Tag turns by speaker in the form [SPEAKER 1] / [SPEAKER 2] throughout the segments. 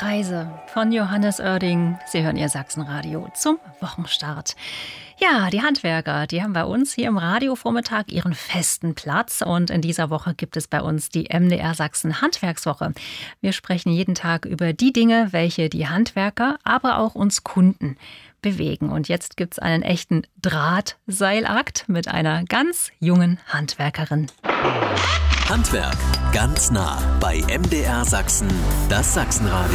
[SPEAKER 1] Kreise von Johannes Oerding. Sie hören Ihr Sachsenradio zum Wochenstart. Ja, die Handwerker, die haben bei uns hier im Radiovormittag ihren festen Platz. Und in dieser Woche gibt es bei uns die MDR Sachsen Handwerkswoche. Wir sprechen jeden Tag über die Dinge, welche die Handwerker, aber auch uns Kunden bewegen. Und jetzt gibt es einen echten Drahtseilakt mit einer ganz jungen Handwerkerin.
[SPEAKER 2] Handwerk ganz nah bei MDR Sachsen, das Sachsenradio.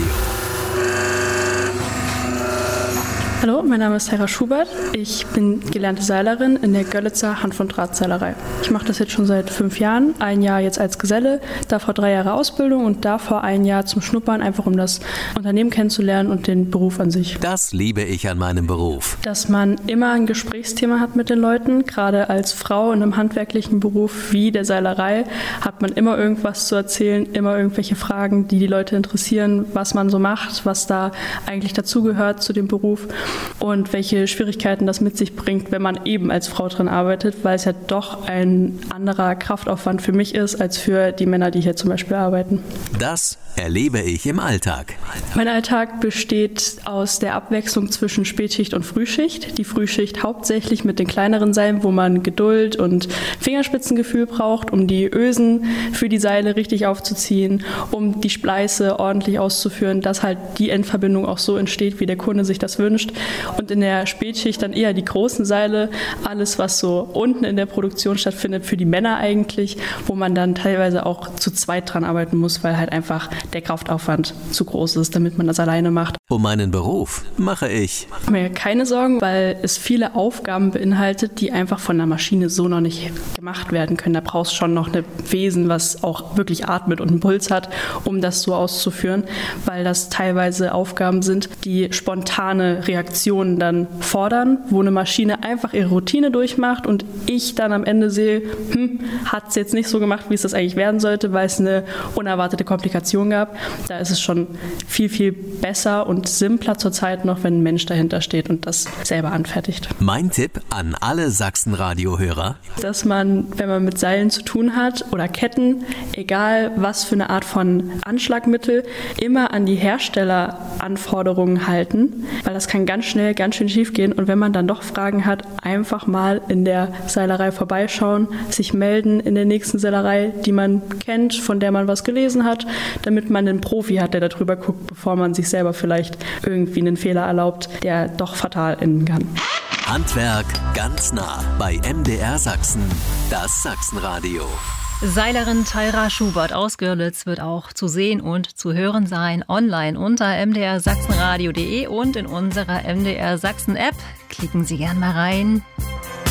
[SPEAKER 3] Hallo, mein Name ist Sarah Schubert. Ich bin gelernte Seilerin in der Görlitzer Hand- und Drahtseilerei. Ich mache das jetzt schon seit 5 Jahren, 1 Jahr jetzt als Geselle, davor 3 Jahre Ausbildung und davor 1 Jahr zum Schnuppern, einfach um das Unternehmen kennenzulernen und den Beruf an sich.
[SPEAKER 2] Das liebe ich an meinem Beruf.
[SPEAKER 3] Dass man immer ein Gesprächsthema hat mit den Leuten, gerade als Frau in einem handwerklichen Beruf wie der Seilerei, hat man immer irgendwas zu erzählen, immer irgendwelche Fragen, die die Leute interessieren, was man so macht, was da eigentlich dazugehört zu dem Beruf. Und welche Schwierigkeiten das mit sich bringt, wenn man eben als Frau drin arbeitet, weil es ja doch ein anderer Kraftaufwand für mich ist, als für die Männer, die hier zum Beispiel arbeiten.
[SPEAKER 2] Das erlebe ich im Alltag.
[SPEAKER 3] Mein Alltag besteht aus der Abwechslung zwischen Spätschicht und Frühschicht. Die Frühschicht hauptsächlich mit den kleineren Seilen, wo man Geduld und Fingerspitzengefühl braucht, um die Ösen für die Seile richtig aufzuziehen, um die Spleiße ordentlich auszuführen, dass halt die Endverbindung auch so entsteht, wie der Kunde sich das wünscht. Und in der Spätschicht dann eher die großen Seile, alles was so unten in der Produktion stattfindet, für die Männer eigentlich, wo man dann teilweise auch zu zweit dran arbeiten muss, weil halt einfach der Kraftaufwand zu groß ist, damit man das alleine macht.
[SPEAKER 2] Um meinen Beruf mache ich
[SPEAKER 3] Mir keine Sorgen, weil es viele Aufgaben beinhaltet, die einfach von der Maschine so noch nicht gemacht werden können. Da brauchst du schon noch ein Wesen, was auch wirklich atmet und einen Puls hat, um das so auszuführen, weil das teilweise Aufgaben sind, die spontane Reaktionen dann fordern, wo eine Maschine einfach ihre Routine durchmacht und ich dann am Ende sehe, hat es jetzt nicht so gemacht, wie es das eigentlich werden sollte, weil es eine unerwartete Komplikation gab. Da ist es schon viel, viel besser und simpler zurzeit noch, wenn ein Mensch dahinter steht und das selber anfertigt.
[SPEAKER 2] Mein Tipp an alle Sachsen-Radio-Hörer:
[SPEAKER 3] Dass man, wenn man mit Seilen zu tun hat oder Ketten, egal was für eine Art von Anschlagmittel, immer an die Herstelleranforderungen halten, weil das kann ganz schnell, ganz schön schief gehen. Und wenn man dann doch Fragen hat, einfach mal in der Seilerei vorbeischauen, sich melden in der nächsten Seilerei, die man kennt, von der man was gelesen hat, damit man einen Profi hat, der darüber guckt, bevor man sich selber vielleicht irgendwie einen Fehler erlaubt, der doch fatal enden kann.
[SPEAKER 2] Handwerk ganz nah bei MDR Sachsen, das Sachsenradio.
[SPEAKER 1] Seilerin Taira Schubert aus Görlitz wird auch zu sehen und zu hören sein online unter mdrsachsenradio.de und in unserer MDR Sachsen App. Klicken Sie gern mal rein.